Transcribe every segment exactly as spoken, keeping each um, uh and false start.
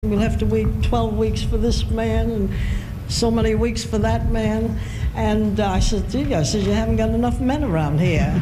We'll have to wait twelve weeks for this man and so many weeks for that man. And uh, I said, gee, I said, you haven't got enough men around here.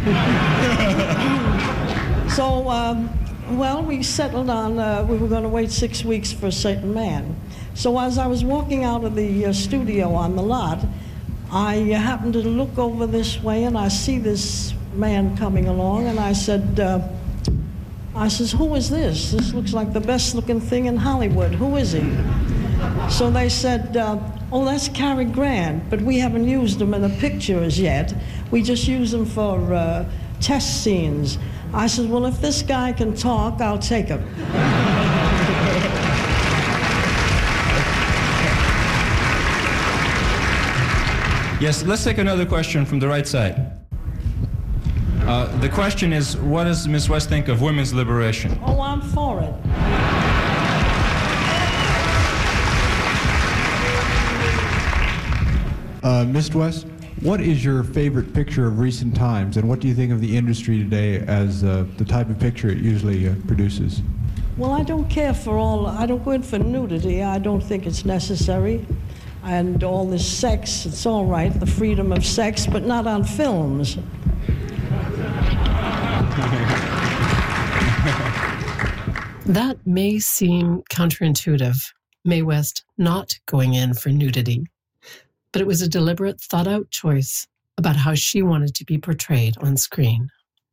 so, um, well, we settled on, uh, we were going to wait six weeks for a certain man. So as I was walking out of the uh, studio on the lot, I uh, happened to look over this way and I see this man coming along, and I said, uh, I says, who is this? This looks like the best looking thing in Hollywood. Who is he? So they said, uh, oh, that's Cary Grant, but we haven't used him in the pictures yet. We just use him for uh, test scenes. I said, well, if this guy can talk, I'll take him. Yes, let's take another question from the right side. Uh, the question is, what does Miss West think of women's liberation? Oh, I'm for it. Uh, Miss West, what is your favorite picture of recent times, and what do you think of the industry today as uh, the type of picture it usually uh, produces? Well, I don't care for all, I don't go in for nudity. I don't think it's necessary. And all this sex, it's all right, the freedom of sex, but not on films. That may seem counterintuitive, Mae West not going in for nudity, but it was a deliberate, thought-out choice about how she wanted to be portrayed on screen.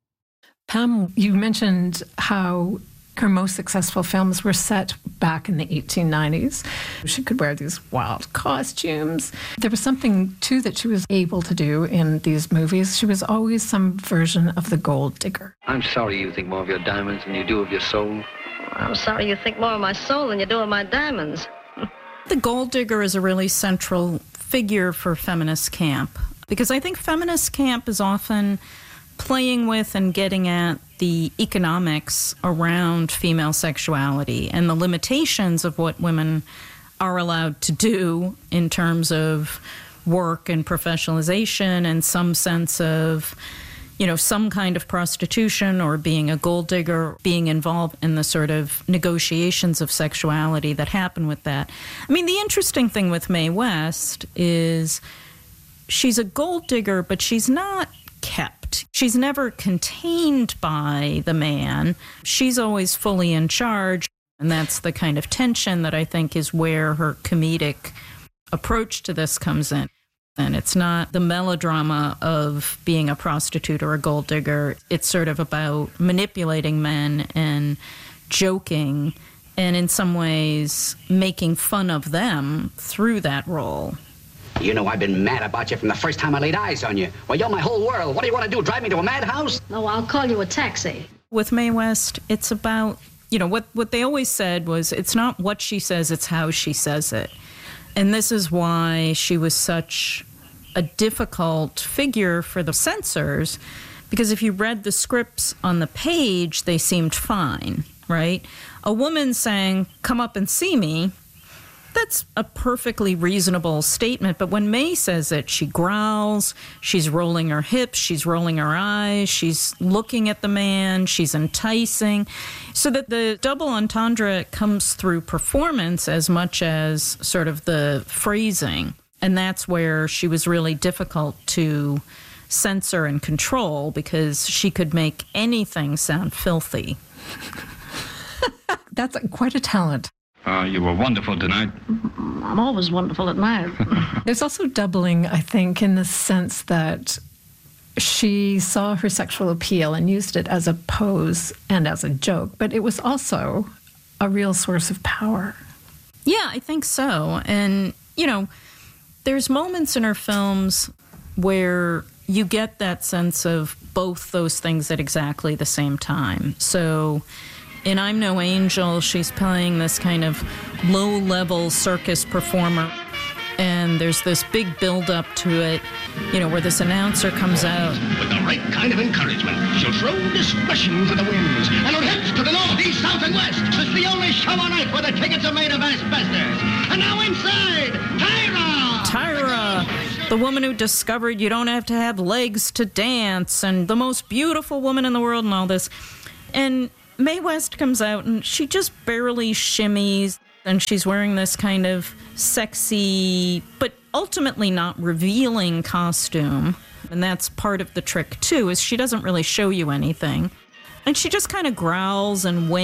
Pam, you mentioned how her most successful films were set back in the eighteen nineties. She could wear these wild costumes. There was something, too, that she was able to do in these movies. She was always some version of the gold digger. I'm sorry you think more of your diamonds than you do of your soul. I'm sorry you think more of my soul than you do of my diamonds. The gold digger is a really central figure for feminist camp, because I think feminist camp is often playing with and getting at the economics around female sexuality and the limitations of what women are allowed to do in terms of work and professionalization and some sense of, you know, some kind of prostitution or being a gold digger, being involved in the sort of negotiations of sexuality that happen with that. I mean, the interesting thing with Mae West is she's a gold digger, but she's not kept. She's never contained by the man. She's always fully in charge, and that's the kind of tension that I think is where her comedic approach to this comes in. And it's not the melodrama of being a prostitute or a gold digger. It's sort of about manipulating men and joking and in some ways making fun of them through that role. You know I've been mad about you from the first time I laid eyes on you. Well, you're my whole world. What do you want to do, drive me to a madhouse? No, I'll call you a taxi. With Mae West, it's about, you know, what, what they always said was it's not what she says, it's how she says it. And this is why she was such a difficult figure for the censors, because if you read the scripts on the page, they seemed fine, right? A woman saying, come up and see me, that's a perfectly reasonable statement. But when Mae says it, she growls, she's rolling her hips, she's rolling her eyes, she's looking at the man, she's enticing. So that the double entendre comes through performance as much as sort of the phrasing. And that's where she was really difficult to censor and control, because she could make anything sound filthy. That's quite a talent. Uh, you were wonderful tonight. I'm always wonderful at night. There's also doubling, I think, in the sense that she saw her sexual appeal and used it as a pose and as a joke, but it was also a real source of power. Yeah, I think so. And, you know, there's moments in her films where you get that sense of both those things at exactly the same time. So in I'm No Angel, she's playing this kind of low-level circus performer, and there's this big build-up to it, you know, where this announcer comes out. With the right kind of encouragement, she'll throw discretion to the winds, and her hips to the north, east, south, and west. It's the only show on earth where the tickets are made of asbestos. And now inside, Tyra! Tyra, the woman who discovered you don't have to have legs to dance, and the most beautiful woman in the world and all this. And Mae West comes out, and she just barely shimmies. And she's wearing this kind of sexy, but ultimately not revealing costume. And that's part of the trick, too, is she doesn't really show you anything. And she just kind of growls and winks.